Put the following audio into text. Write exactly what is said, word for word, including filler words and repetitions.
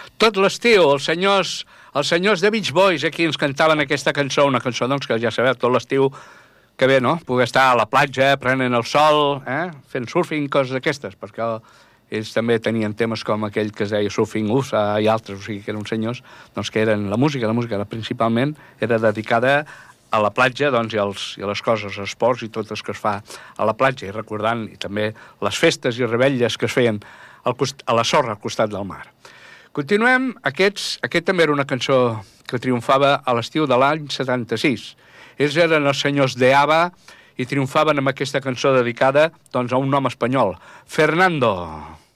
Tot l'estiu, els senyors, els senyors de Beach Boys aquí ens cantaven aquesta cançó, una cançó, doncs, que ja sabeu, tot l'estiu, que bé, no? Poder estar a la platja, prenent el sol, eh? Fent surfing, coses d'aquestes, perquè ells també tenien temes com aquell que es deia Surfing Usa i altres, o sigui, que eren senyors, doncs, que eren la música, la música principalment era dedicada a la platja, doncs, i, els, i a les coses, els esports i tot el que es fa a la platja, i recordant i també les festes i revetlles que es feien al cost, a la sorra al costat del mar. Continuem, aquests, aquest també era una cançó que triomfava a l'estiu de l'any setanta-sis. Ells eren els senyors de ABBA i triomfaven amb aquesta cançó dedicada, doncs, a un nom espanyol, Fernando.